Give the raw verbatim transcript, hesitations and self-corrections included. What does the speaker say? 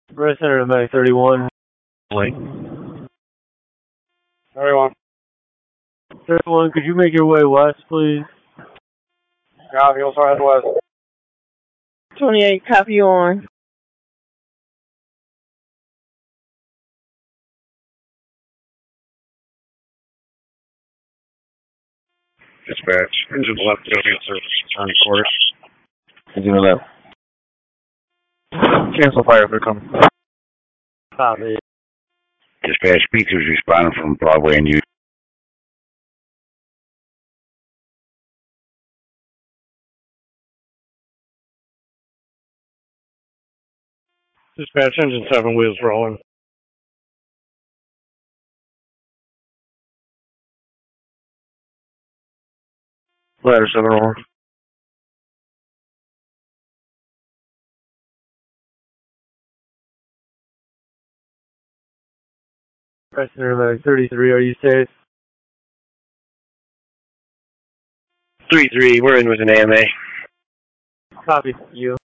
Press center to Mag thirty-one. Wait. thirty-one. thirty-one, could you make your way west, please? Copy, we'll start west. twenty-eight, copy on. Dispatch. Engine left, go answer. On course. Engine left. Cancel fire if they're coming. Copy. Dispatch, P two is responding from Broadway and you. Dispatch, engine seven, wheels rolling. Ladder seven rolling. Press center to Mag thirty-three, are you safe? three three, we're in with an A M A. Copy, you.